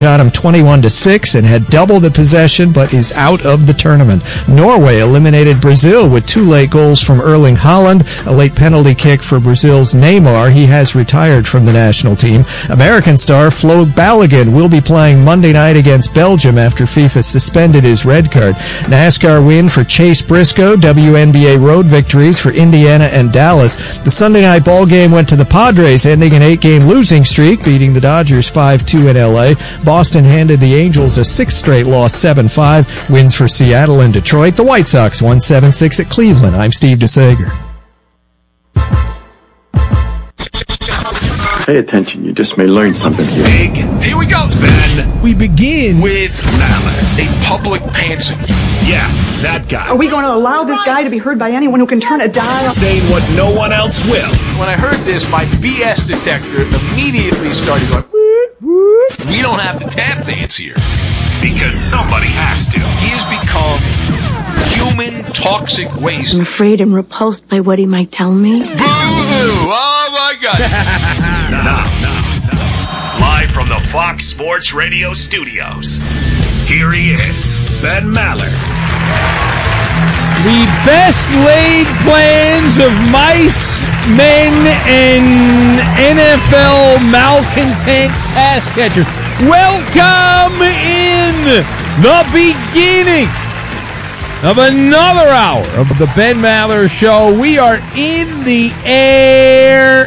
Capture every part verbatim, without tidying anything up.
Got him twenty-one to six and had double the possession, but is out of the tournament. Norway eliminated Brazil with two late goals from Erling Haaland, a late penalty kick for Brazil's Neymar. He has retired from the national team. American star Flo Balogun will be playing Monday night against Belgium after FIFA suspended his red card. NASCAR win for Chase Briscoe, W N B A road victories for Indiana and Dallas. The Sunday night ball game went to the Padres, ending an eight-game losing streak, beating the Dodgers five two in L A. Boston handed the Angels a sixth straight loss, seven five. Wins for Seattle and Detroit. The White Sox won seven six at Cleveland. I'm Steve DeSager. Pay attention. You just may learn something here. Big. Here we go, Ben. We begin with Mallard, a public pantser. Yeah, that guy. Are we going to allow this guy to be heard by anyone who can turn a dial? Saying what no one else will. When I heard this, my B S detector immediately started going, we don't have to tap dance here. Because somebody has to. He has become human toxic waste. I'm afraid I'm repulsed by what he might tell me. Boo-hoo! Oh, my God. Now, now, now, live from the Fox Sports Radio studios, here he is, Ben Maller. The best laid plans of mice, men, and N F L malcontent pass catchers. Welcome in the beginning of another hour of the Ben Maller Show. We are in the air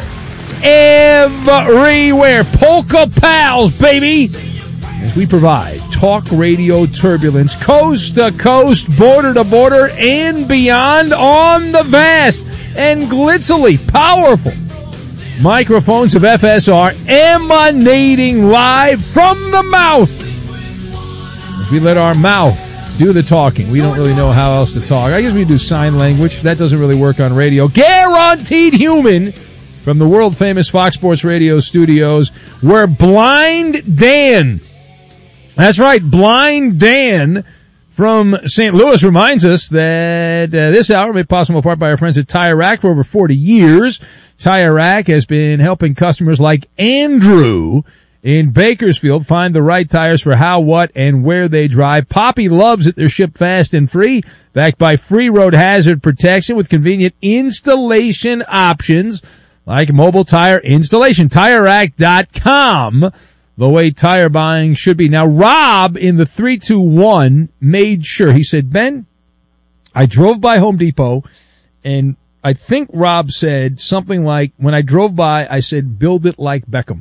everywhere. Polka Pals, baby. As we provide talk radio turbulence coast to coast, border to border, and beyond on the vast and glitzily powerful microphones of F S R emanating live from the mouth. If we let our mouth do the talking, we don't really know how else to talk. I guess we do sign language. That doesn't really work on radio. Guaranteed human from the world-famous Fox Sports Radio studios, where Blind Dan, that's right, Blind Dan from Saint Louis reminds us that uh, this hour made possible in part by our friends at Tire Rack for over forty years. Tire Rack has been helping customers like Andrew in Bakersfield find the right tires for how, what, and where they drive. Poppy loves that they're shipped fast and free, backed by free road hazard protection with convenient installation options like mobile tire installation. Tire Rack dot com, the way tire buying should be. Now, Rob in the three two one made sure. He said, Ben, I drove by Home Depot, and I think Rob said something like, when I drove by, I said, build it like Beckham.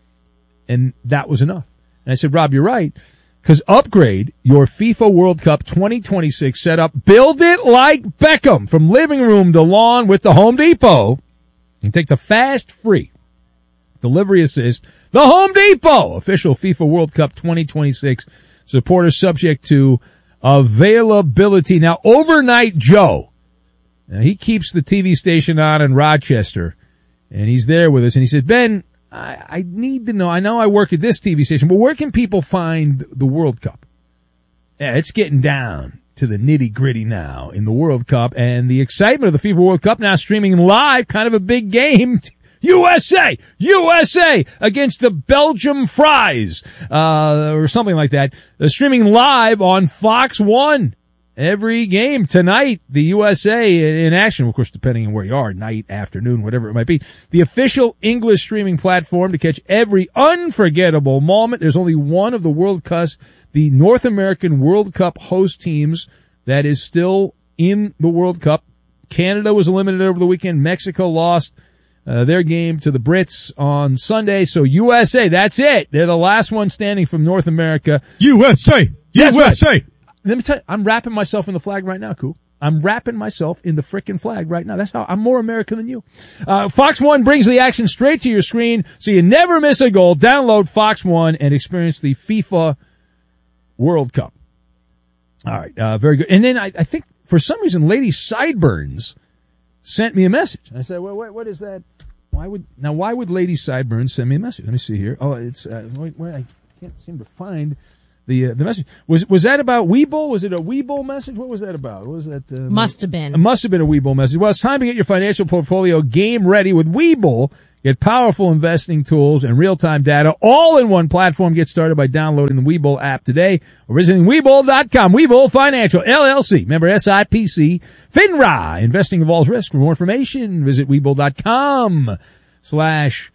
And that was enough. And I said, Rob, you're right, because upgrade your FIFA World Cup twenty twenty-six setup. Build it like Beckham, from living room to lawn with the Home Depot. And take the fast, free delivery assist. The Home Depot, official FIFA World Cup twenty twenty-six supporter, subject to availability. Now, Overnight Joe, now he keeps the T V station on in Rochester, and he's there with us. And he said, Ben, I, I need to know, I know I work at this T V station, but where can people find the World Cup? Yeah, it's getting down to the nitty-gritty now in the World Cup, and the excitement of the FIFA World Cup now streaming live, kind of a big game. U S A! U S A against the Belgium Fries, uh, or something like that. They're streaming live on Fox one. Every game tonight, the U S A in action, of course, depending on where you are, night, afternoon, whatever it might be. The official English streaming platform to catch every unforgettable moment. There's only one of the World Cup, the North American World Cup host teams that is still in the World Cup. Canada was eliminated over the weekend. Mexico lost uh, their game to the Brits on Sunday. So U S A, that's it. They're the last one standing from North America. U S A! That's U S A! Right. Let me tell you, I'm wrapping myself in the flag right now, Cool. I'm wrapping myself in the frickin' flag right now. That's how I'm more American than you. Uh, Fox one brings the action straight to your screen, so you never miss a goal. Download Fox one and experience the FIFA World Cup. All right, uh, very good. And then I, I think for some reason, Lady Sideburns sent me a message. I said, well, what, what is that? Why would now? Why would Lady Sideburns send me a message? Let me see here. Oh, it's uh, wait, wait, I can't seem to find the uh, the message. Was was that about Webull? Was it a Webull message? What was that about? What was that? Uh, must have been. It must have been a Webull message. Well, it's time to get your financial portfolio game ready with Webull. Get powerful investing tools and real-time data all in one platform. Get started by downloading the Webull app today or visiting Webull dot com. Webull Financial, L L C, member S I P C, FINRA. Investing involves risk. For more information, visit Webull dot com slash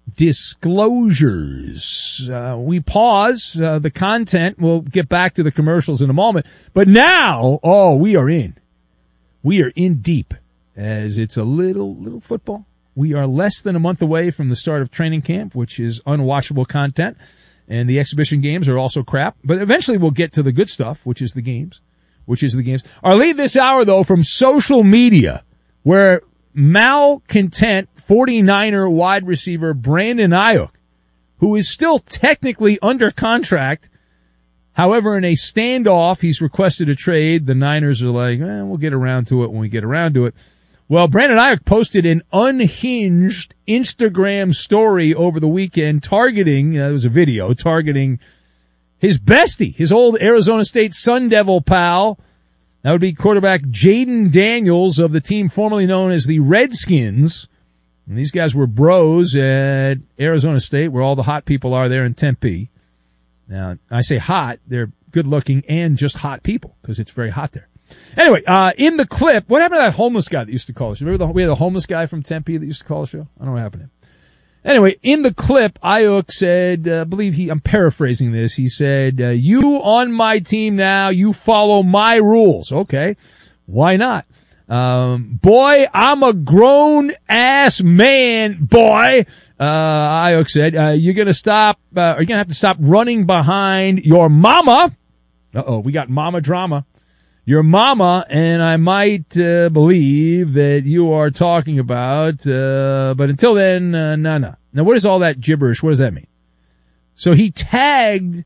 disclosures. Uh, we pause uh, the content. We'll get back to the commercials in a moment. But now, oh, we are in. We are in deep as it's a little, little football. We are less than a month away from the start of training camp, which is unwatchable content. And the exhibition games are also crap. But eventually we'll get to the good stuff, which is the games. Which is the games. Our lead this hour, though, from social media, where malcontent forty-niner wide receiver Brandon Ayuk, who is still technically under contract. However, in a standoff, he's requested a trade. The Niners are like, eh, we'll get around to it when we get around to it. Well, Brandon Ayuk posted an unhinged Instagram story over the weekend targeting, uh, it was a video, targeting his bestie, his old Arizona State Sun Devil pal. That would be quarterback Jaden Daniels of the team formerly known as the Redskins. And these guys were bros at Arizona State, where all the hot people are there in Tempe. Now, I say hot, they're good-looking and just hot people, because it's very hot there. Anyway, uh, in the clip, what happened to that homeless guy that used to call us? Remember the, we had a homeless guy from Tempe that used to call the show? I don't know what happened to him. Anyway, in the clip, Ayuk said, uh, I believe he, I'm paraphrasing this, he said, uh, you on my team now, you follow my rules. Okay, why not? Um, boy, I'm a grown-ass man, boy. Uh, Ayuk said, uh, you're gonna stop, uh, you're gonna have to stop running behind your mama. Uh-oh, we got mama drama. Your mama, and I might uh, believe that you are talking about, uh, but until then, uh, no, no. Now, what is all that gibberish? What does that mean? So he tagged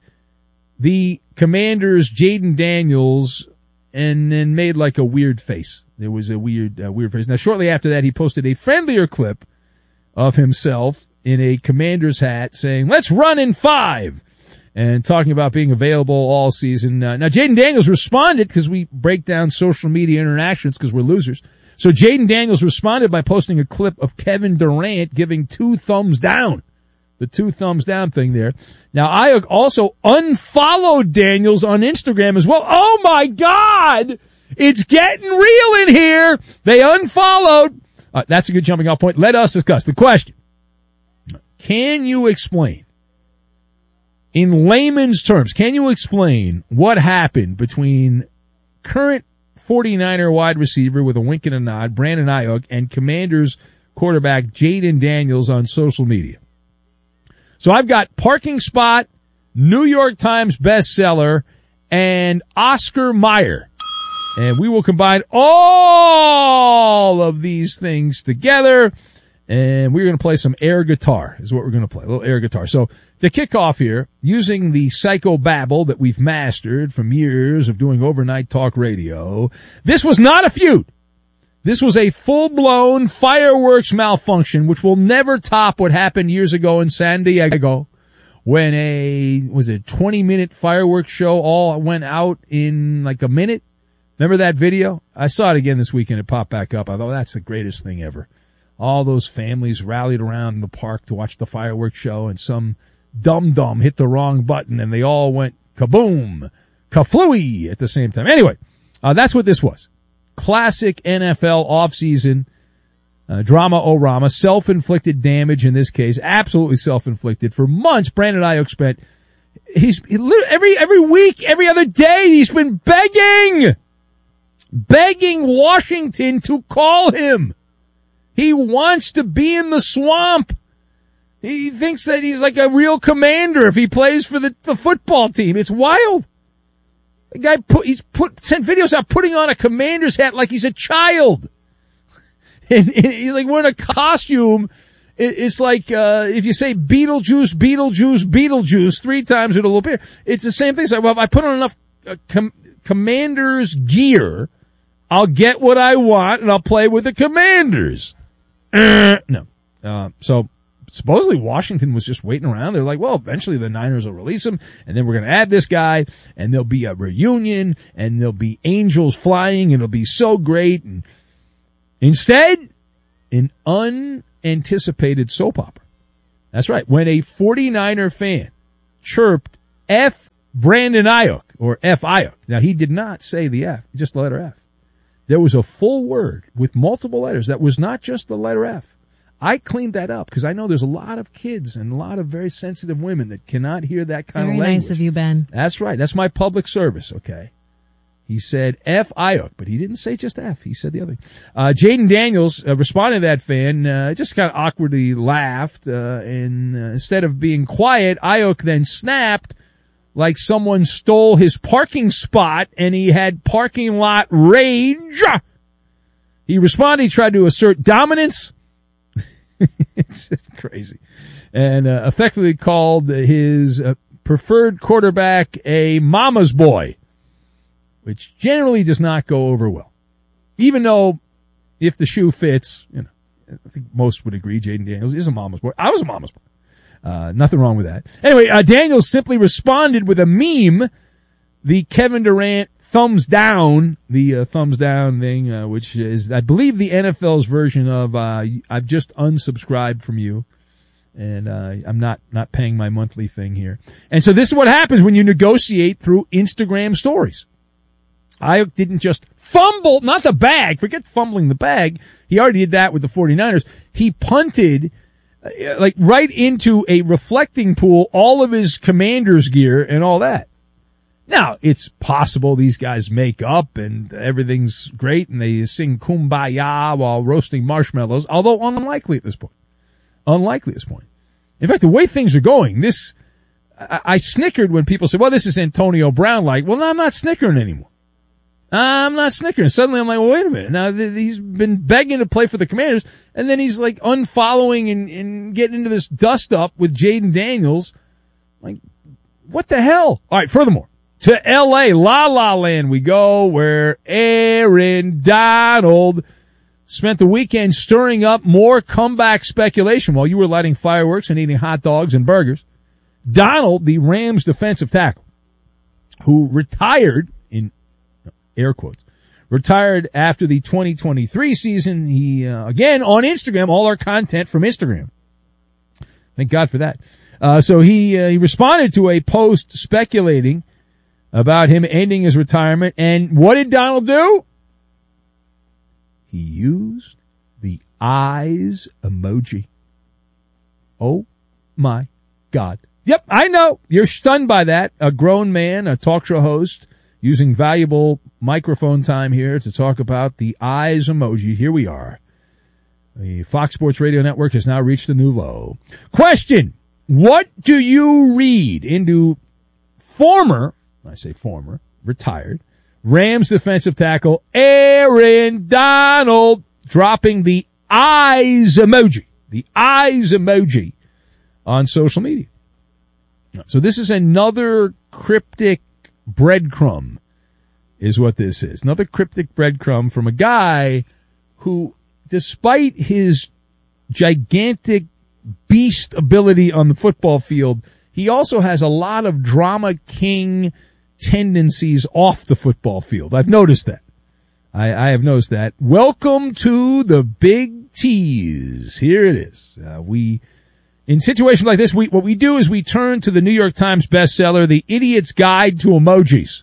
the Commanders' Jaden Daniels and then made like a weird face. There was a weird, uh, weird face. Now, shortly after that, he posted a friendlier clip of himself in a Commanders hat saying, let's run in five. And talking about being available all season. Uh, now, Jaden Daniels responded, because we break down social media interactions because we're losers. So Jaden Daniels responded by posting a clip of Kevin Durant giving two thumbs down. The two thumbs down thing there. Now, Ayuk also unfollowed Daniels on Instagram as well. Oh, my God! It's getting real in here! They unfollowed. Uh, that's a good jumping off point. Let us discuss the question. Can you explain, in layman's terms, can you explain what happened between current forty-niner wide receiver with a wink and a nod, Brandon Ayuk, and Commanders quarterback Jaden Daniels on social media? So I've got parking spot, New York Times bestseller, and Oscar Mayer. And we will combine all of these things together, and we're going to play some air guitar is what we're going to play, a little air guitar. So to kick off here, using the psychobabble that we've mastered from years of doing overnight talk radio, this was not a feud. This was a full-blown fireworks malfunction, which will never top what happened years ago in San Diego when a, was it twenty-minute fireworks show all went out in like a minute? Remember that video? I saw it again this weekend. It popped back up. I thought, that's the greatest thing ever. All those families rallied around in the park to watch the fireworks show, and some dum-dum hit the wrong button, and they all went kaboom, kaflooey at the same time. Anyway, uh, that's what this was. Classic N F L offseason uh, drama-o-rama, self-inflicted damage in this case, absolutely self-inflicted. For months, Brandon Ayuk spent, he's he, every every week, every other day, he's been begging, begging Washington to call him. He wants to be in the swamp. He thinks that he's like a real commander if he plays for the, the football team. It's wild. The guy put, he's put, sent videos out putting on a commander's hat like he's a child. And, and he's like wearing a costume. It, it's like, uh, if you say Beetlejuice, Beetlejuice, Beetlejuice three times, it'll appear. It's the same thing. It's like, well, if I put on enough uh, com- commander's gear, I'll get what I want and I'll play with the Commanders. Uh, no. Uh, so, supposedly Washington was just waiting around. They're like, well, eventually the Niners will release him, and then we're going to add this guy, and there'll be a reunion, and there'll be angels flying, and it'll be so great. And instead, an anticipated soap opera. That's right. When a 49er fan chirped F Brandon Ayuk, or F Ayuk. Now, he did not say the F, just the letter F. There was a full word with multiple letters that was not just the letter F. I cleaned that up because I know there's a lot of kids and a lot of very sensitive women that cannot hear that kind Very of language. nice of you, Ben. That's right. That's my public service, okay? He said F Ayuk, but he didn't say just F. He said the other. Uh, Jaden Daniels uh, responded to that fan, uh, just kind of awkwardly laughed, uh, and uh, instead of being quiet, Ayuk then snapped like someone stole his parking spot and he had parking lot rage. He responded, he tried to assert dominance. It's just crazy. And uh, effectively called his uh, preferred quarterback a mama's boy, which generally does not go over well. Even though if the shoe fits, you know, I think most would agree Jaden Daniels is a mama's boy. I was a mama's boy. Uh, nothing wrong with that. Anyway, uh, Daniels simply responded with a meme, the Kevin Durant thumbs down, the uh, thumbs down thing, uh, which is, I believe, the N F L's version of uh, I've just unsubscribed from you, and uh, I'm not not paying my monthly thing here. And so this is what happens when you negotiate through Instagram stories. Ayuk didn't just fumble, not the bag, forget fumbling the bag. He already did that with the 49ers. He punted uh, like right into a reflecting pool, all of his Commander's gear and all that. Now, it's possible these guys make up and everything's great and they sing Kumbaya while roasting marshmallows, although unlikely at this point. Unlikely at this point. In fact, the way things are going, this, I, I snickered when people said, well, this is Antonio Brown like. Well, no, I'm not snickering anymore. I'm not snickering. Suddenly I'm like, well, wait a minute. Now, th- he's been begging to play for the Commanders, and then he's like unfollowing and, and getting into this dust up with Jaden Daniels. Like, what the hell? All right, furthermore. To L A, La La Land we go, where Aaron Donald spent the weekend stirring up more comeback speculation while you were lighting fireworks and eating hot dogs and burgers. Donald, the Rams defensive tackle, who retired, in air quotes, retired after the twenty twenty-three season. He, uh, again, on Instagram, all our content from Instagram. Thank God for that. Uh, so he, uh, he responded to a post speculating about him ending his retirement. And what did Donald do? He used the eyes emoji. Oh my God. Yep, I know. You're stunned by that. A grown man, a talk show host, using valuable microphone time here to talk about the eyes emoji. Here we are. The Fox Sports Radio Network has now reached a new low. Question. What do you read into former, I say former, retired, Rams defensive tackle Aaron Donald dropping the eyes emoji, the eyes emoji on social media? So this is another cryptic breadcrumb is what this is. Another cryptic breadcrumb from a guy who, despite his gigantic beast ability on the football field, he also has a lot of drama king tendencies off the football field. I've noticed that. I, I have noticed that. Welcome to the Big Tease. Here it is. Uh, we, in situations like this, we, what we do is we turn to the New York Times bestseller, The Idiot's Guide to Emojis.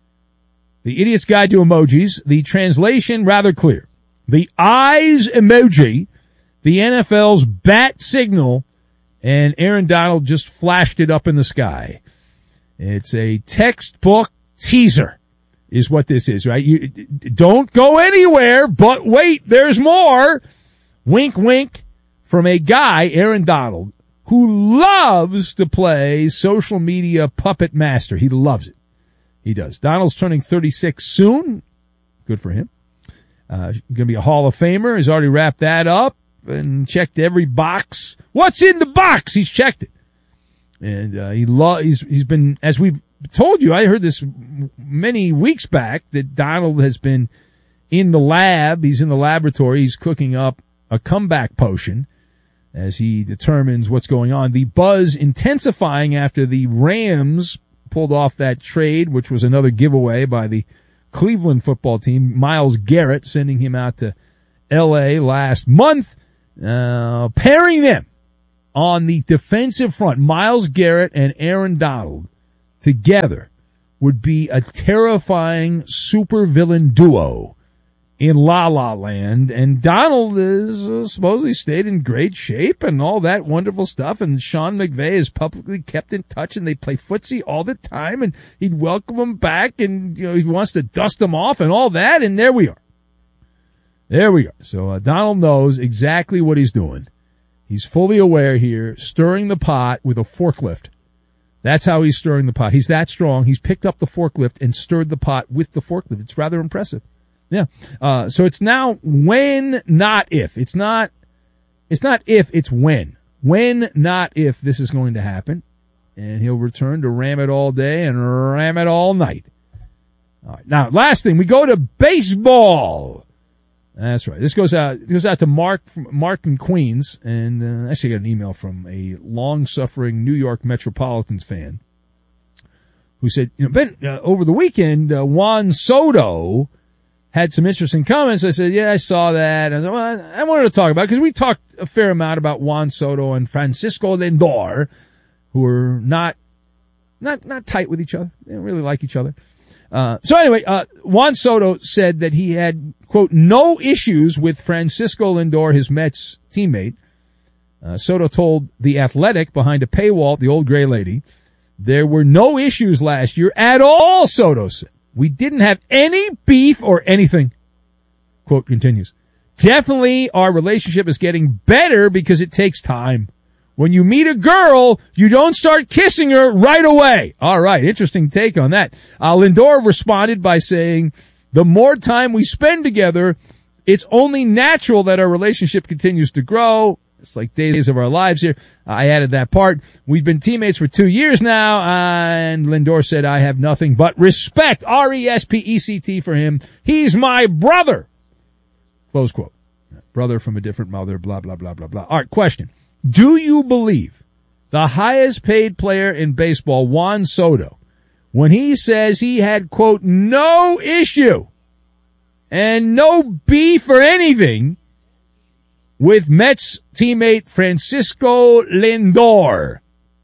The Idiot's Guide to Emojis. The translation rather clear. The eyes emoji, the N F L's bat signal, and Aaron Donald just flashed it up in the sky. It's a textbook teaser is what this is, right? You don't go anywhere, but wait, there's more. Wink, wink from a guy, Aaron Donald, who loves to play social media puppet master. He loves it. He does. Donald's turning thirty-six soon. Good for him. Uh, going to be a Hall of Famer. He's already wrapped that up and checked every box. What's in the box? He's checked it. And uh, he lo- he's he's been, as we've told you, I heard this many weeks back, that Donald has been in the lab. He's in the laboratory. He's cooking up a comeback potion as he determines what's going on. The buzz intensifying after the Rams pulled off that trade, which was another giveaway by the Cleveland football team. Myles Garrett sending him out to L A last month. Uh, pairing them on the defensive front, Myles Garrett and Aaron Donald together would be a terrifying supervillain duo in La La Land. And Donald is uh, supposedly stayed in great shape and all that wonderful stuff. And Sean McVay is publicly kept in touch, and they play footsie all the time. And he'd welcome him back, and you know he wants to dust him off and all that. And there we are. There we are. So uh, Donald knows exactly what he's doing. He's fully aware here, stirring the pot with a forklift. That's how he's stirring the pot. He's that strong. He's picked up the forklift and stirred the pot with the forklift. It's rather impressive. Yeah. Uh, so it's now when, not if. It's not, it's not if, it's when. When, not if this is going to happen. And he'll return to ram it all day and ram it all night. All right. Now, last thing, we go to baseball. That's right. This goes out, it goes out to Mark, Mark in Queens. And uh, actually I got an email from a long-suffering New York Metropolitans fan who said, you know, Ben, uh, over the weekend, uh, Juan Soto had some interesting comments. I said, yeah, I saw that. I said, well, I wanted to talk about it because we talked a fair amount about Juan Soto and Francisco Lindor, who are not, not, not tight with each other. They don't really like each other. Uh, so anyway, uh, Juan Soto said that he had, quote, no issues with Francisco Lindor, his Mets teammate. Uh, Soto told The Athletic behind a paywall, the old gray lady, there were no issues last year at all, Soto said. We didn't have any beef or anything. Quote continues. Definitely our relationship is getting better because it takes time. When you meet a girl, you don't start kissing her right away. All right, interesting take on that. Uh, Lindor responded by saying, the more time we spend together, it's only natural that our relationship continues to grow. It's like days of our lives here. I added that part. We've been teammates for two years now, and Lindor said, I have nothing but respect, R E S P E C T for him. He's my brother. Close quote. Brother from a different mother, blah, blah, blah, blah, blah. All right, question. Do you believe the highest paid player in baseball, Juan Soto, when he says he had, quote, no issue and no beef or anything with Mets teammate Francisco Lindor?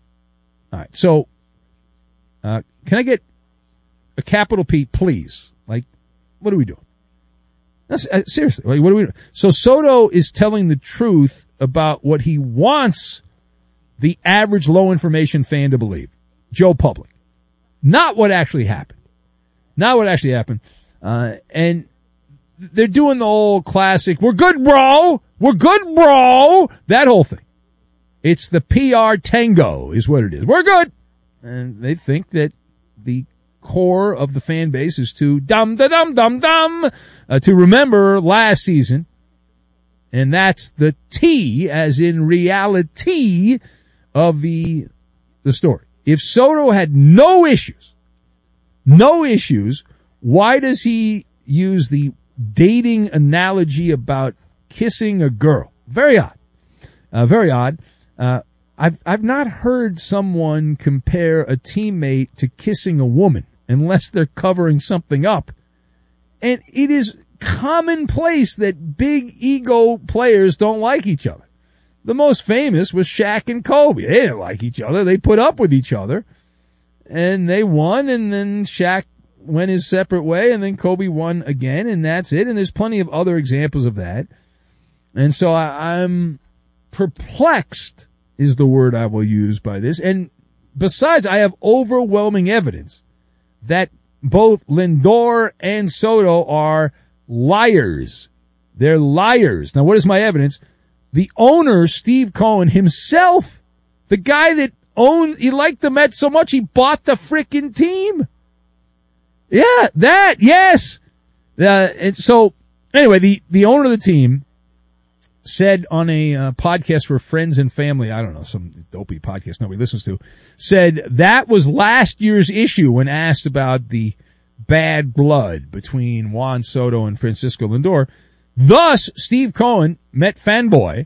All right, so uh, can I get a capital P, please? Like, what are we doing? That's, uh, seriously, like, what are we doing? So Soto is telling the truth about what he wants the average low information fan to believe. Joe Public. Not what actually happened. Not what actually happened. Uh, and they're doing the old classic, we're good, bro! We're good, bro! That whole thing. It's the P R tango is what it is. We're good! And they think that the core of the fan base is too dum da dum dum dum uh, to remember last season. And that's the T, as in reality, of the the story. If Soto had no issues, no issues, why does he use the dating analogy about kissing a girl? Very odd. Uh, very odd. Uh, I've I've not heard someone compare a teammate to kissing a woman unless they're covering something up. And it is commonplace that big ego players don't like each other. The most famous was Shaq and Kobe. They didn't like each other. They put up with each other. And they won, and then Shaq went his separate way, and then Kobe won again, and that's it. And there's plenty of other examples of that. And so I, I'm perplexed is the word I will use by this. And besides, I have overwhelming evidence that both Lindor and Soto are liars. They're liars. Now, what is my evidence? The owner, Steve Cohen himself, the guy that owned, he liked the Mets so much he bought the frickin' team. Yeah, that, yes. Uh, and so, anyway, the, the owner of the team said on a uh, podcast for friends and family, I don't know, some dopey podcast nobody listens to, said that was last year's issue when asked about the bad blood between Juan Soto and Francisco Lindor. Thus, Steve Cohen, Met fanboy,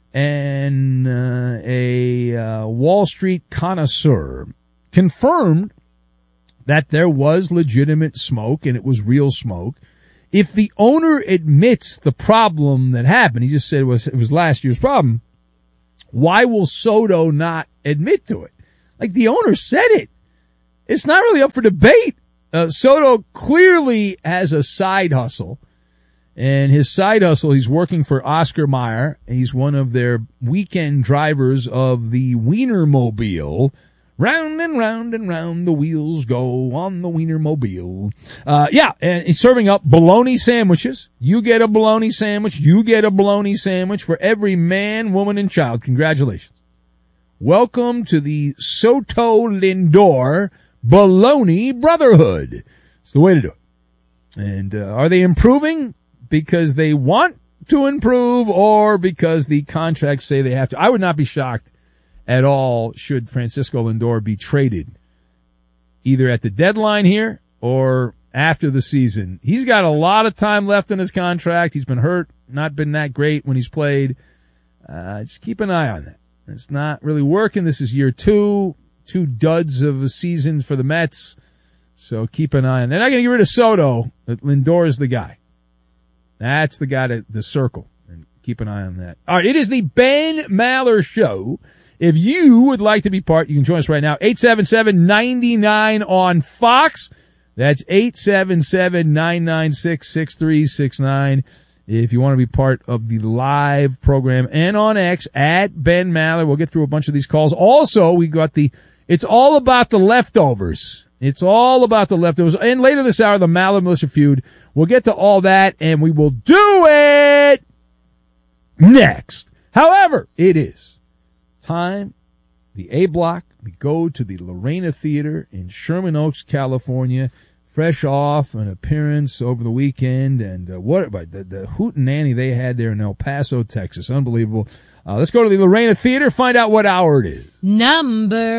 and uh, a uh, Wall Street connoisseur, confirmed that there was legitimate smoke, and it was real smoke, if the owner admits the problem that happened, he just said it was, it was last year's problem, why will Soto not admit to it? Like, the owner said it. It's not really up for debate. Uh, Soto clearly has a side hustle. And his side hustle, he's working for Oscar Mayer. He's one of their weekend drivers of the Wienermobile. Round and round and round the wheels go on the Wienermobile. Uh, yeah, and he's serving up bologna sandwiches. You get a bologna sandwich. You get a bologna sandwich for every man, woman, and child. Congratulations. Welcome to the Soto Lindor Bologna Brotherhood. It's the way to do it. And uh, are they improving because they want to improve or because the contracts say they have to? I would not be shocked at all should Francisco Lindor be traded either at the deadline here or after the season. He's got a lot of time left in his contract. He's been hurt, not been that great when he's played. Uh, just keep an eye on that. It's not really working. This is year two, two duds of a season for the Mets. So keep an eye on that. They're not going to get rid of Soto. Lindor is the guy. That's the guy to, to circle. And keep an eye on that. All right, it is the Ben Maller Show. If you would like to be part, you can join us right now. eight seven seven, nine nine on Fox. That's eight seven seven, nine nine six, six three six nine. If you want to be part of the live program and on X at Ben Maller, we'll get through a bunch of these calls. Also, we got the, it's all about the leftovers. It's all about the leftovers. And later this hour, the Maller Militia feud. We'll get to all that and we will do it next. However, it is time, the A Block. We go to the Lorena Theater in Sherman Oaks, California, fresh off an appearance over the weekend. And uh, what the, the hootenanny they had there in El Paso, Texas. Unbelievable. Uh, let's go to the Lorena Theater, find out what hour it is. Number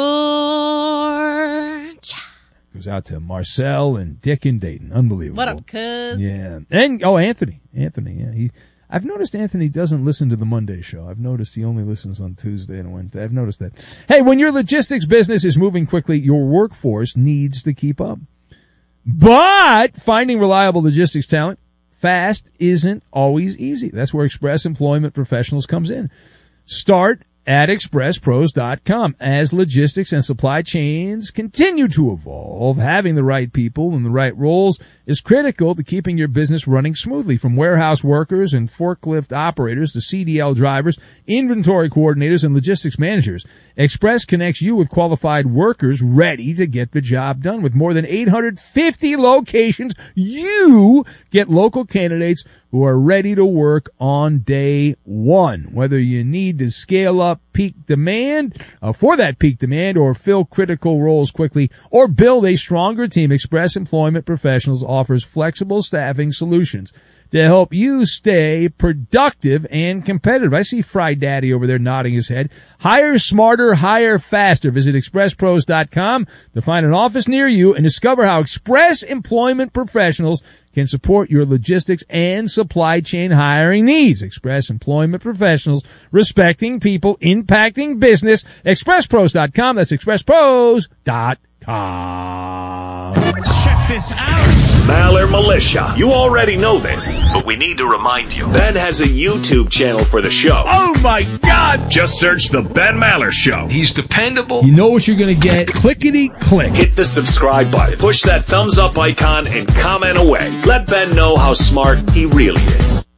four. Goes out to Marcel and Dick and Dayton. Unbelievable. What up, cuz? Yeah. And, oh, Anthony. Anthony, yeah. He, I've noticed Anthony doesn't listen to the Monday show. I've noticed he only listens on Tuesday and Wednesday. I've noticed that. Hey, when your logistics business is moving quickly, your workforce needs to keep up. But finding reliable logistics talent fast isn't always easy. That's where Express Employment Professionals comes in. Start at express pros dot com. As logistics and supply chains continue to evolve, having the right people in the right roles is critical to keeping your business running smoothly. From warehouse workers and forklift operators to C D L drivers, inventory coordinators, and logistics managers, Express connects you with qualified workers ready to get the job done. With more than eight hundred fifty locations, you get local candidates who are ready to work on day one. Whether you need to scale up peak demand, uh, for that peak demand, or fill critical roles quickly, or build a stronger team, Express Employment Professionals offers flexible staffing solutions to help you stay productive and competitive. I see Fry Daddy over there nodding his head. Hire smarter, hire faster. Visit express pros dot com to find an office near you and discover how Express Employment Professionals can support your logistics and supply chain hiring needs. Express Employment Professionals, respecting people, impacting business. express pros dot com. That's express pros dot com. Check this out. Maller Militia. You already know this, but we need to remind you. Ben has a YouTube channel for the show. Oh my God! Just search The Ben Maller Show. He's dependable. You know what you're going to get. Clickety click. Hit the subscribe button. Push that thumbs up icon and comment away. Let Ben know how smart he really is.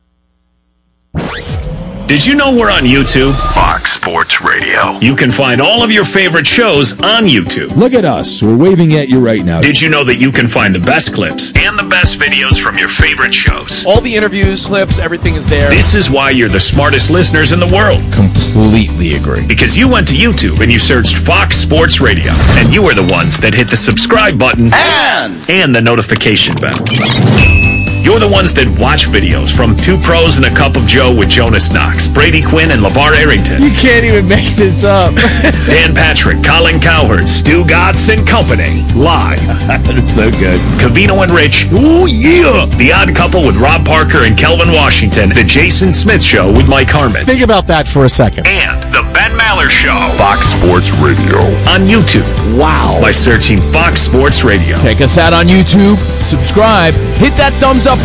Did you know we're on YouTube? Fox Sports Radio. You can find all of your favorite shows on YouTube. Look at us. We're waving at you right now. Did you know that you can find the best clips And the best videos from your favorite shows. All the interviews, clips, everything is there. This is why you're the smartest listeners in the world. Completely agree. Because you went to YouTube and you searched Fox Sports Radio. And you are the ones that hit the subscribe button And and the notification bell. You're the ones that watch videos from Two Pros and a Cup of Joe with Jonas Knox, Brady Quinn, and LeVar Arrington. You can't even make this up. Dan Patrick, Colin Cowherd, Stu Gatz and Company. Live. It's so good. Cavino and Rich. Oh, yeah. The Odd Couple with Rob Parker and Kelvin Washington. The Jason Smith Show with Mike Harmon. Think about that for a second. And the Ben Maller Show. Fox Sports Radio. On YouTube. Wow. By searching Fox Sports Radio. Check us out on YouTube. Subscribe. Hit that thumbs up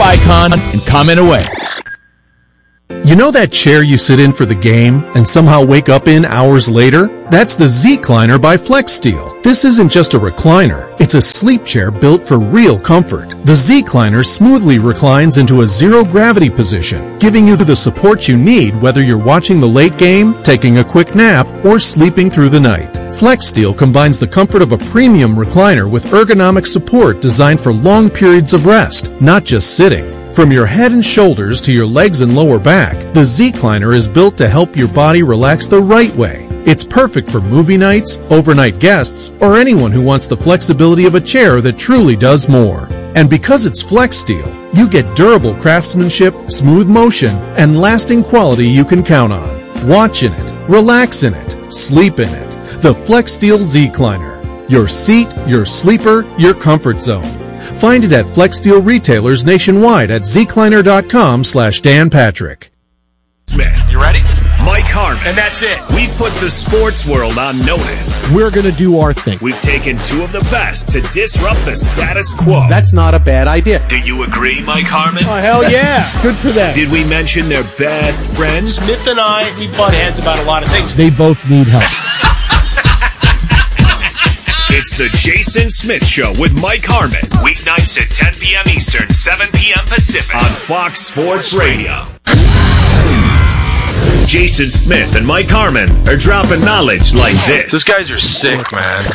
icon and comment away. You know that chair you sit in for the game and somehow wake up in hours later? That's the Z-Cliner by FlexSteel. This isn't just a recliner. It's a sleep chair built for real comfort. The Z-Cliner smoothly reclines into a zero-gravity position, giving you the support you need whether you're watching the late game, taking a quick nap, or sleeping through the night. FlexSteel combines the comfort of a premium recliner with ergonomic support designed for long periods of rest, not just sitting. From your head and shoulders to your legs and lower back, the Z-Cliner is built to help your body relax the right way. It's perfect for movie nights, overnight guests, or anyone who wants the flexibility of a chair that truly does more. And because it's FlexSteel, you get durable craftsmanship, smooth motion, and lasting quality you can count on. Watch in it, relax in it, sleep in it. The FlexSteel Z-Cliner. Your seat, your sleeper, your comfort zone. Find it at FlexSteel retailers nationwide at zcliner.com slash Dan Patrick. Smith. You ready? Mike Harmon. And that's it. We put the sports world on notice. We're going to do our thing. We've taken two of the best to disrupt the status quo. That's not a bad idea. Do you agree, Mike Harmon? Oh, hell yeah. Good for them. Did we mention their best friends? Smith and I, we butt heads about a lot of things. They both need help. It's the Jason Smith Show with Mike Harmon. Weeknights at ten p.m. Eastern, seven p.m. Pacific. On Fox Sports Radio. Jason Smith and Mike Harmon are dropping knowledge like this. Those guys are sick, man.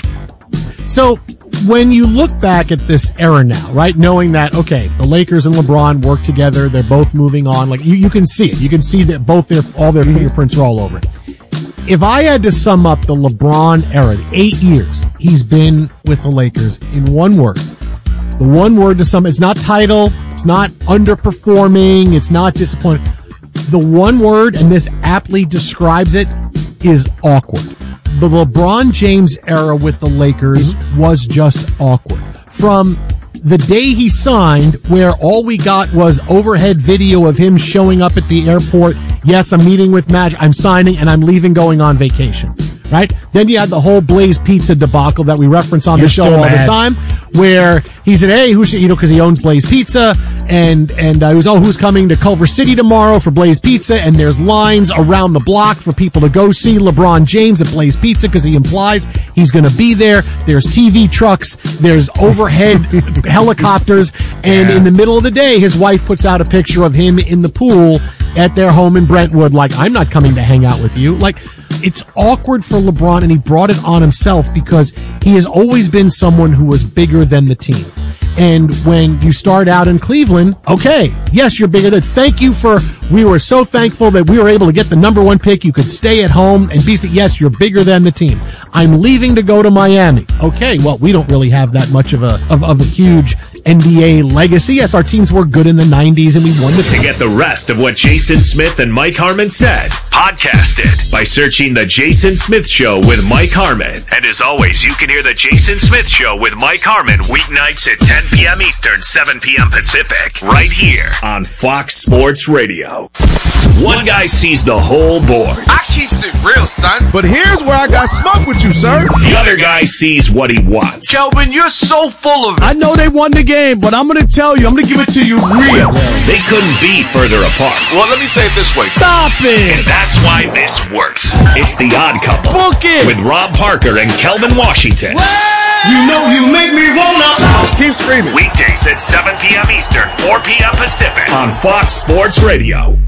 So, when you look back at this era now, right, knowing that, okay, the Lakers and LeBron work together, they're both moving on, like, you, you can see it. You can see that both their, all their fingerprints are all over it. If I had to sum up the LeBron era, the eight years he's been with the Lakers in one word, the one word to sum, it's not title, it's not underperforming, it's not disappointing. The one word, and this aptly describes it, is awkward. The LeBron James era with the Lakers was just awkward. From the day he signed, where all we got was overhead video of him showing up at the airport, yes, I'm meeting with Magic, I'm signing, and I'm leaving going on vacation. Right? Then you had the whole Blaze Pizza debacle that we reference on You're the show still all mad. the time, where he said, hey, who's, you know, cause he owns Blaze Pizza, and, and, uh, he was, oh, who's coming to Culver City tomorrow for Blaze Pizza, and there's lines around the block for people to go see LeBron James at Blaze Pizza, cause he implies he's gonna be there. There's T V trucks, there's overhead helicopters, and Yeah. in the middle of the day, his wife puts out a picture of him in the pool at their home in Brentwood, like, I'm not coming to hang out with you. Like, it's awkward for LeBron, and he brought it on himself because he has always been someone who was bigger than the team. And when you start out in Cleveland, okay, yes, you're bigger than, thank you for, we were so thankful that we were able to get the number one pick. You could stay at home and be, yes, you're bigger than the team. I'm leaving to go to Miami. Okay, well, we don't really have that much of a, of, of a huge N B A legacy. Yes, our teams were good in the nineties and we won the To get the rest of what Jason Smith and Mike Harmon said, podcast it by searching The Jason Smith Show with Mike Harmon. And as always, you can hear The Jason Smith Show with Mike Harmon weeknights at ten p.m. Eastern, seven p.m. Pacific, right here on Fox Sports Radio. One guy sees the whole board. I keeps it real, son. But here's where I got smoke with you, sir. The other guy sees what he wants. Kelvin, you're so full of it. I know they won the game, but I'm going to tell you, I'm going to give it to you real. They couldn't be further apart. Well, let me say it this way. Stop And it. that's why this works. It's The Odd Couple. Book it. With Rob Parker and Kelvin Washington. You know you make me wanna. Keep screaming. Weekdays at seven p.m. Eastern, four p.m. Pacific on Fox Sports Radio.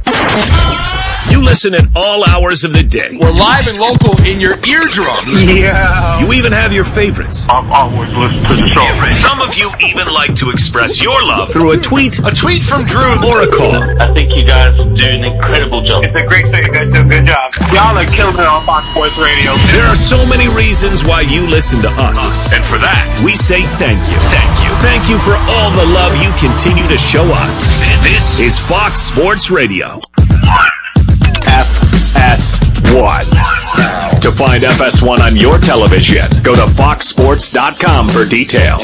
You listen at all hours of the day. We're live and local in your eardrums. Yeah. You even have your favorites. I've always listened to the show. Some of you even like to express your love through a tweet A tweet from Drew. or a call. I think you guys do an incredible job. It's a great thing. You guys do a good job. Y'all are killing it on Fox Sports Radio. There are so many reasons why you listen to us. And for that, we say thank you. Thank you. Thank you for all the love you continue to show us. This is Fox Sports Radio. F S one. To find F S one on your television, go to fox sports dot com for details.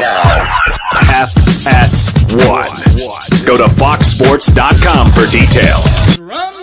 F S one. Go to fox sports dot com for details.